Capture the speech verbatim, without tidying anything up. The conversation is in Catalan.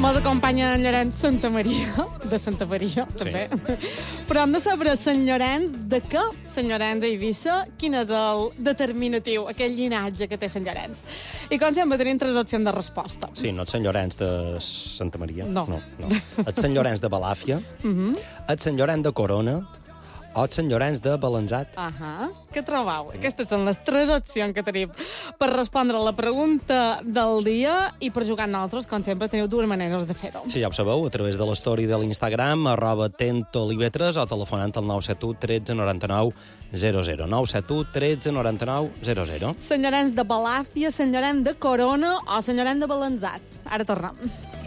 Mos acompanya en Llorenç Santa Maria, de Santa Maria, també. Sí. Però hem de saber, Sant Llorenç, de què Sant Llorenç a Eivissa, quin és el determinatiu, aquell llinatge que té Sant Llorenç. I com sempre tenim tres opcions de resposta. Sí, no ets Sant Llorenç de Santa Maria. No. no, no. Ets Sant Llorenç de Balàfia, uh -huh. ets Sant Llorenç de Corona, o ets Sant Llorenç de Balanzat. Ahà, què trobeu? Aquestes són les tres opcions que tenim per respondre a la pregunta del dia i per jugar nosaltres, com sempre, teniu dues maneres de fer-ho. Sí, ja ho sabeu, a través de l'story de l'Instagram, arroba tentolivetres, o telefonant al nou set u tretze noranta-nou zero zero. nou set u tretze noranta-nou zero zero. Sant Llorenç de Balàfia, Sant Llorenç de Corona o Sant Llorenç de Balanzat. Ara tornem.